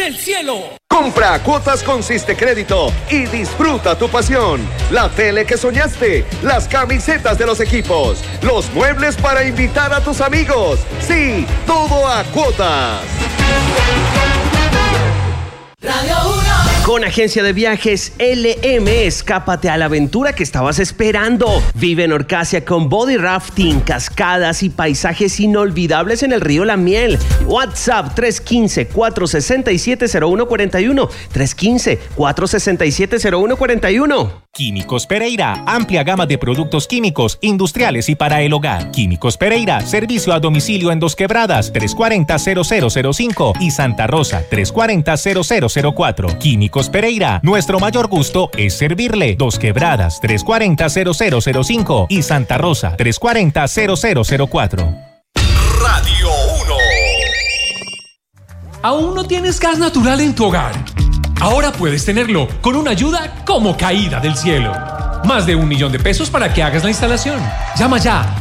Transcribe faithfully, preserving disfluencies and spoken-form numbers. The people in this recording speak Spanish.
del cielo. Compra cuotas con Siste Crédito y disfruta tu pasión. La tele que soñaste, las camisetas de los equipos, los muebles para invitar a tus amigos. Sí, todo a cuotas. Radio uno. Con Agencia de Viajes L M, escápate a la aventura que estabas esperando. Vive en Orcasia con body rafting, cascadas y paisajes inolvidables en el río La Miel. WhatsApp tres uno cinco, cuatro seis siete, cero uno cuatro uno. tres uno cinco, cuatro seis siete, cero uno cuatro uno. Químicos Pereira, amplia gama de productos químicos, industriales y para el hogar. Químicos Pereira, servicio a domicilio en Dos Quebradas, tres cuatro cero, cero cero cero cinco y Santa Rosa, tres cuatro cero, cero cero cero cuatro. Químicos Pereira, nuestro mayor gusto es servirle. Dos Quebradas, tres cuatro cero, cero cero cero cinco y Santa Rosa, tres cuatro cero, cero cero cero cuatro. Radio uno. ¿Aún no tienes gas natural en tu hogar? Ahora puedes tenerlo con una ayuda como caída del cielo. Más de un millón de pesos para que hagas la instalación. Llama ya